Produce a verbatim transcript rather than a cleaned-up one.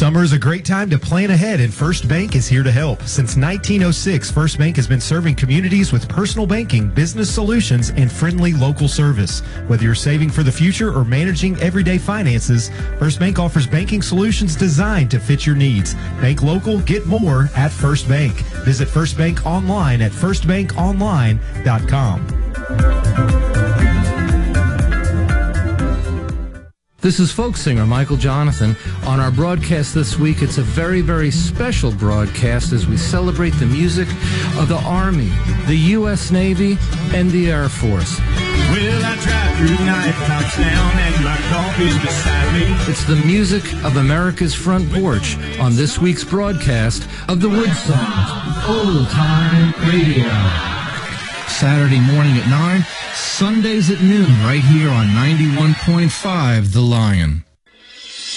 Summer is a great time to plan ahead, and First Bank is here to help. Since nineteen oh six, First Bank has been serving communities with personal banking, business solutions, and friendly local service. Whether you're saving for the future or managing everyday finances, First Bank offers banking solutions designed to fit your needs. Bank local, get more at First Bank. Visit First Bank online at first bank online dot com. This is folk singer Michael Jonathan. On our broadcast this week, it's a very, very special broadcast as we celebrate the music of the Army, the U S Navy, and the Air Force. Well, I drive through night tops down and my coffee's beside me. It's the music of America's front porch on this week's broadcast of the Woodsongs Old Time Radio. Saturday morning at nine, Sundays at noon, right here on ninety-one point five The Lion.